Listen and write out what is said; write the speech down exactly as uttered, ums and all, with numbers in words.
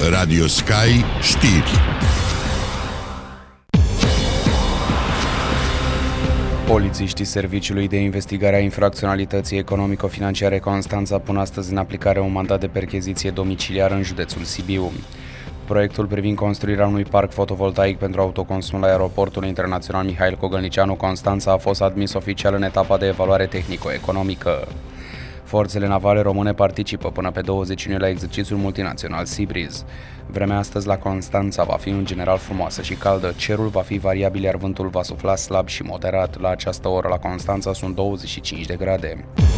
Radio Sky Știri. Polițiștii Serviciului de Investigare a Infracționalității Economico-Financiare Constanța pun astăzi în aplicare un mandat de percheziție domiciliară în județul Sibiu. Proiectul privind construirea unui parc fotovoltaic pentru autoconsum la aeroportul internațional Mihail Cogălnicianu Constanța a fost admis oficial în etapa de evaluare tehnico-economică. Forțele navale române participă până pe douăzeci iunie la exercițiul multinațional Seabreeze. Vremea astăzi la Constanța va fi în general frumoasă și caldă, cerul va fi variabil, iar vântul va sufla slab și moderat. La această oră la Constanța sunt douăzeci și cinci de grade.